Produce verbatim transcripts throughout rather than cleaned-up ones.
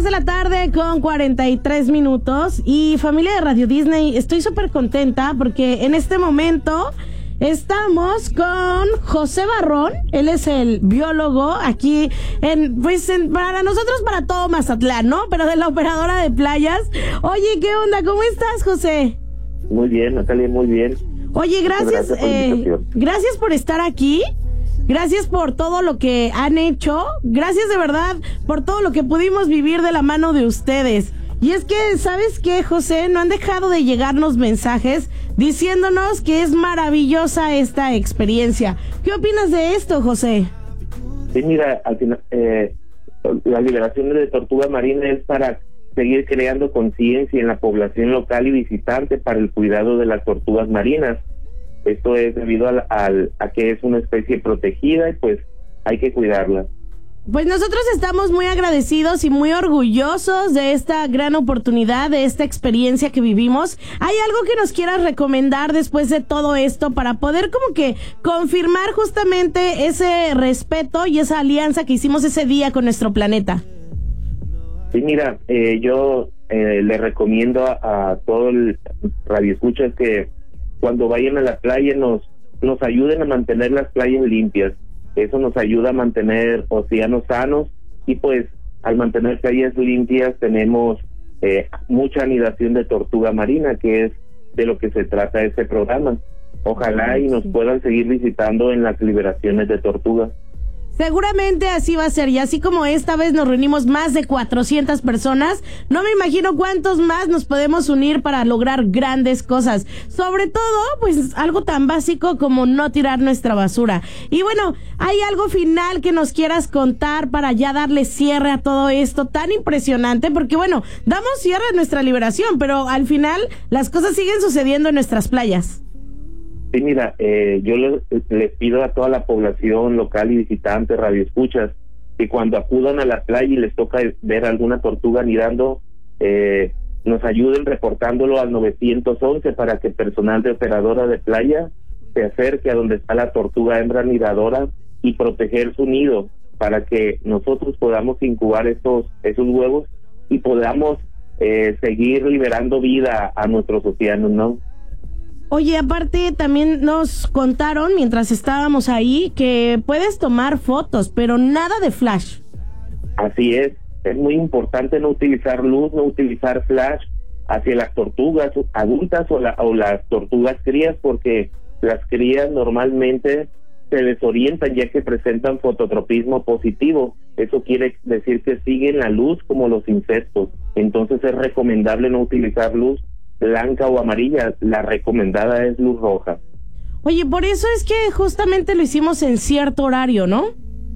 de la tarde con cuarenta y tres minutos. Y familia de Radio Disney, estoy súper contenta porque en este momento estamos con José Barrón. Él es el biólogo aquí en, pues en, para nosotros, para todo Mazatlán, ¿no? Pero de la operadora de playas. Oye, ¿qué onda? ¿Cómo estás, José? Muy bien, Natalia, muy bien. Oye, gracias, gracias por, eh, gracias por estar aquí. Gracias por todo lo que han hecho. Gracias de verdad por todo lo que pudimos vivir de la mano de ustedes. Y es que, ¿sabes qué, José? No han dejado de llegarnos mensajes diciéndonos que es maravillosa esta experiencia. ¿Qué opinas de esto, José? Sí, mira, al final, eh, la liberación de tortuga marina es para seguir creando conciencia en la población local y visitante para el cuidado de las tortugas marinas. Esto es debido al, al, a que es una especie protegida y pues hay que cuidarla. Pues nosotros estamos muy agradecidos y muy orgullosos de esta gran oportunidad, de esta experiencia que vivimos. ¿Hay algo que nos quieras recomendar después de todo esto para poder como que confirmar justamente ese respeto y esa alianza que hicimos ese día con nuestro planeta? Sí, mira, eh, yo eh, le recomiendo a, a todo el radioescuchas que cuando vayan a la playa nos nos ayuden a mantener las playas limpias. Eso nos ayuda a mantener océanos sanos y pues al mantener playas limpias tenemos eh, mucha anidación de tortuga marina, que es de lo que se trata este programa. Ojalá y nos puedan seguir visitando en las liberaciones de tortugas. Seguramente así va a ser, y así como esta vez nos reunimos más de cuatrocientas personas, no me imagino cuántos más nos podemos unir para lograr grandes cosas. Sobre todo, pues algo tan básico como no tirar nuestra basura. Y bueno, ¿hay algo final que nos quieras contar para ya darle cierre a todo esto tan impresionante? Porque bueno, damos cierre a nuestra liberación, pero al final las cosas siguen sucediendo en nuestras playas. Sí, mira, eh, yo les, les pido a toda la población local y visitantes, radioescuchas, que cuando acudan a la playa y les toca ver alguna tortuga anidando, eh, nos ayuden reportándolo al nueve once para que el personal de operadora de playa se acerque a donde está la tortuga hembra anidadora y proteger su nido para que nosotros podamos incubar esos, esos huevos y podamos eh, seguir liberando vida a nuestros océanos, ¿no? Oye, aparte también nos contaron mientras estábamos ahí que puedes tomar fotos, pero nada de flash. Así es, es muy importante no utilizar luz, no utilizar flash hacia las tortugas adultas o, la, o las tortugas crías, porque las crías normalmente se desorientan ya que presentan fototropismo positivo. Eso quiere decir que siguen la luz como los insectos. Entonces es recomendable no utilizar luz blanca o amarilla, la recomendada es luz roja. Oye, por eso es que justamente lo hicimos en cierto horario, ¿no?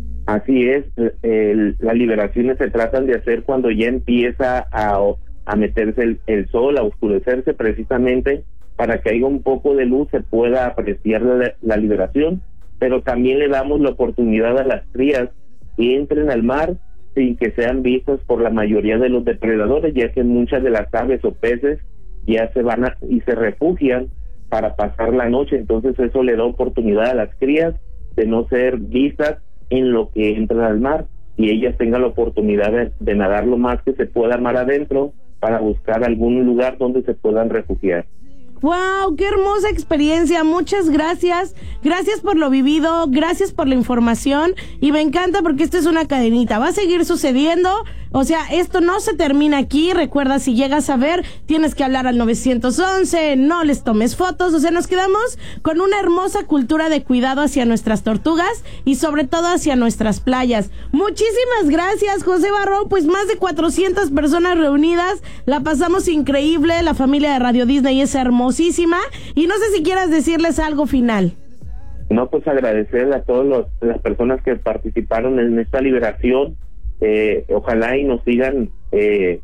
Así es, el, las liberaciones se tratan de hacer cuando ya empieza a, a meterse el, el sol, a oscurecerse, precisamente para que haya un poco de luz, se pueda apreciar la, la liberación, pero también le damos la oportunidad a las crías que entren al mar sin que sean vistas por la mayoría de los depredadores, ya que muchas de las aves o peces ya se van a, y se refugian para pasar la noche. Entonces eso le da oportunidad a las crías de no ser vistas en lo que entran al mar y ellas tengan la oportunidad de, de nadar lo más que se pueda mar adentro para buscar algún lugar donde se puedan refugiar. ¡Wow! ¡Qué hermosa experiencia! Muchas gracias. Gracias por lo vivido, gracias por la información y me encanta porque esto es una cadenita. Va a seguir sucediendo. O sea, esto no se termina aquí. Recuerda, si llegas a ver, tienes que hablar al nueve once, no les tomes fotos. O sea, nos quedamos con una hermosa cultura de cuidado hacia nuestras tortugas y sobre todo hacia nuestras playas. Muchísimas gracias, José Barrón. Pues más de cuatrocientas personas reunidas. La pasamos increíble. La familia de Radio Disney es hermosísima. Y no sé si quieras decirles algo final. No, pues agradecer a todas las personas que participaron en esta liberación. Eh, ojalá y nos sigan eh,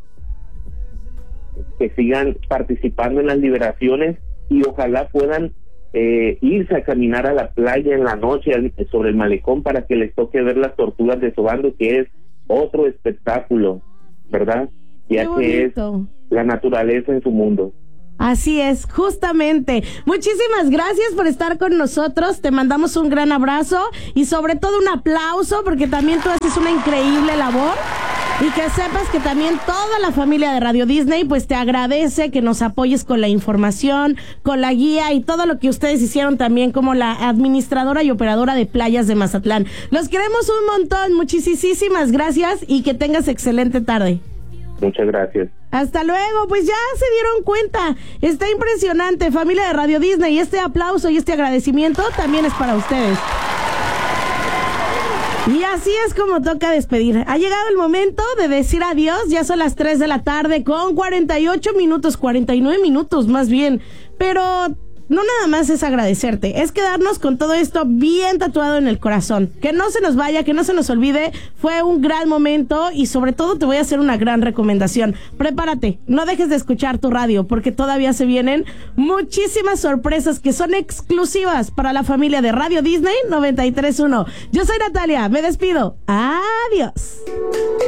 que sigan participando en las liberaciones y ojalá puedan eh, irse a caminar a la playa en la noche sobre el malecón para que les toque ver las tortugas desovando, que es otro espectáculo, ¿verdad? Ya que es la naturaleza en su mundo. Así es, justamente. Muchísimas gracias por estar con nosotros. Te mandamos un gran abrazo y sobre todo un aplauso porque también tú haces una increíble labor. Y que sepas que también toda la familia de Radio Disney pues te agradece que nos apoyes con la información, con la guía y todo lo que ustedes hicieron también como la administradora y operadora de playas de Mazatlán. Los queremos un montón, muchísimas gracias y que tengas excelente tarde. Muchas gracias. Hasta luego, pues ya se dieron cuenta, está impresionante, familia de Radio Disney, y este aplauso y este agradecimiento también es para ustedes. Y así es como toca despedir. Ha llegado el momento de decir adiós. Ya son las tres de la tarde con cuarenta y ocho minutos, cuarenta y nueve minutos más bien. Pero no nada más es agradecerte, es quedarnos con todo esto bien tatuado en el corazón. Que no se nos vaya, que no se nos olvide. Fue un gran momento y sobre todo te voy a hacer una gran recomendación. Prepárate, no dejes de escuchar tu radio porque todavía se vienen muchísimas sorpresas que son exclusivas para la familia de Radio Disney noventa y tres punto uno. Yo soy Natalia, me despido. Adiós.